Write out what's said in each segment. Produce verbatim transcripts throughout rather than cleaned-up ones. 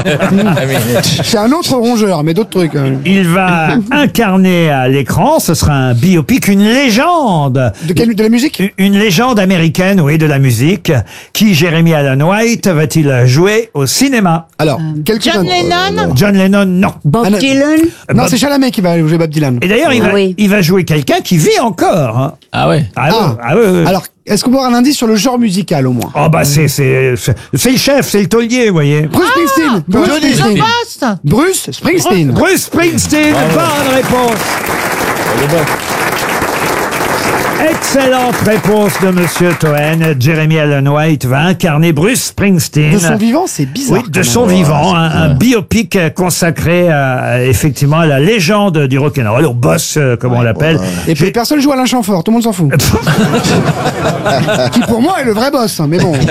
C'est un autre rongeur, mais d'autres trucs. hein. Il va incarner à l'écran, ce sera un biopic, une légende. De, quelle, de la musique? Une légende américaine, oui, de la musique. Qui, Jeremy Allen White, va-t-il jouer au cinéma? Alors, quelqu'un John d'un- Lennon. John Lennon, non. Bob Ah, non. Dylan. Non, Bob- c'est Chalamet qui va jouer Bob Dylan. Et d'ailleurs, il, Ah va- oui. il va jouer quelqu'un qui vit encore. hein. Ah ouais. Ah, ouais, Ah. ah ouais, ouais. Alors, est-ce qu'on peut avoir un indice sur le genre musical au moins? Oh bah c'est c'est c'est c'est le chef, c'est le taulier, vous voyez. Bruce Springsteen. Bruce The Springsteen. Boss. Bruce Springsteen. Bruce Springsteen, bonne réponse. Excellente réponse de Monsieur Toen. Jeremy Allen White va incarner Bruce Springsteen. De son vivant, c'est bizarre. Oui, de quand son même. vivant, un, un biopic consacré à, effectivement à la légende du rock'n'roll, au boss, euh, comme on l'appelle. Et puis personne joue Alain Chamfort, tout le monde s'en fout. Qui pour moi est le vrai boss, hein, mais bon.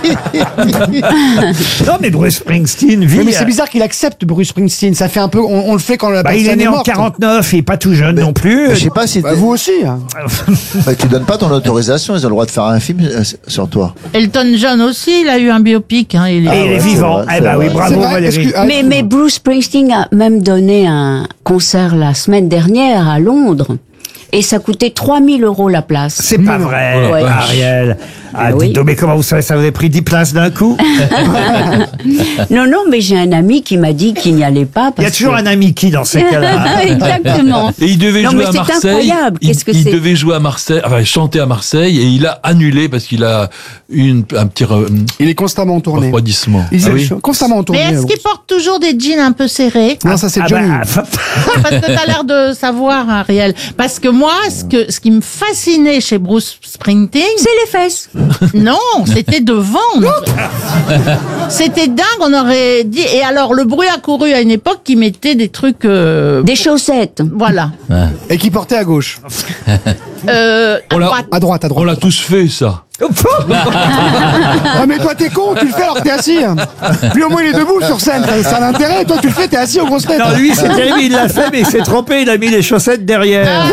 Non, mais Bruce Springsteen vit. Oui, mais c'est bizarre qu'il accepte Bruce Springsteen. Ça fait un peu, on, on le fait quand la Bah, personne il est né en morte. quarante-neuf, il est pas tout jeune non plus. Je sais pas si Bah, t'es- vous aussi. hein. bah, tu donnes pas ton autorisation, ils ont le droit de faire un film euh, sur toi. Elton John aussi, il a eu un biopic. Hein, il est- Et il est ouais, c'est vivant. vrai, Eh c'est ben oui, vrai. bravo C'est vrai, Valérie. excuse- ah, Mais, mais Bruce Springsteen a même donné un concert la semaine dernière à Londres. Et ça coûtait trois mille euros la place. C'est pas vrai, Ouais. Ariel. Ah, Oui. dites donc, mais comment vous savez, ça vous a pris dix places d'un coup? Non, non, mais j'ai un ami qui m'a dit qu'il n'y allait pas. Il y a parce toujours que... un ami qui dans ces cas-là. Exactement. Et il devait Non, jouer mais à c'est Marseille. incroyable. Il, Qu'est-ce que il c'est devait jouer à Marseille, enfin chanter à Marseille, et il a annulé parce qu'il a eu une, un petit re- Il est constamment en tournée. refroidissement. Il est Ah oui. constamment en tournée. Mais est-ce qu'il porte toujours des jeans un peu serrés? Non, ça c'est Ah Johnny. bah, Parce que t'as l'air de savoir, Ariel. Parce que moi, ce que ce qui me fascinait chez Bruce Springsteen, C'est les fesses. non, c'était devant. C'était dingue, on aurait dit. Et alors, le bruit a couru à une époque qui mettait des trucs. euh, Des chaussettes. Voilà. Et qui portait à gauche. Euh, à On l'a- droite. À droite, à On droite. l'a tous fait, ça. Ah mais toi t'es con, tu le fais alors que t'es assis. Lui au moins il est debout sur scène, ça, ça a l'intérêt. Toi tu le fais, t'es assis aux grosses têtes. non, lui, c'est terrible, il l'a fait, mais il s'est trompé, il a mis les chaussettes derrière.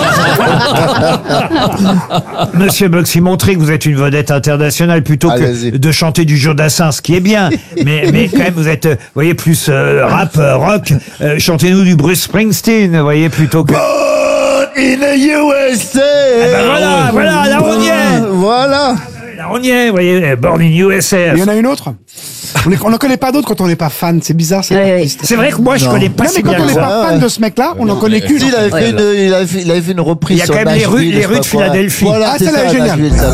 Monsieur Boxy, montrez que vous êtes une vedette internationale plutôt que Allez-y. de chanter du Jodassin, ce qui est bien. Mais, mais quand même, vous êtes, euh, vous voyez, plus euh, rap, euh, rock. Euh, Chantez-nous du Bruce Springsteen, vous voyez, plutôt que... In the U S A. Eh ben voilà, voilà, là on y est. Voilà. Là on y est, vous voyez, Born in U S A. Il y en a une autre. On est- on n'en connaît pas d'autres quand on n'est pas fan, c'est bizarre. C'est Ouais, ouais. C'est vrai que moi, je Non. connais pas Non, si mais quand bien on que n'est ça. pas fan de ce mec-là, on n'en connaît qu'une. Si, il avait fait une, il avait fait, il avait fait une reprise. Il y a sur quand même les rues- Nashville, les je sais rues pas de quoi. Philadelphie. Voilà, Ah, c'est celle-là ça, est géniale. Nashville, ça.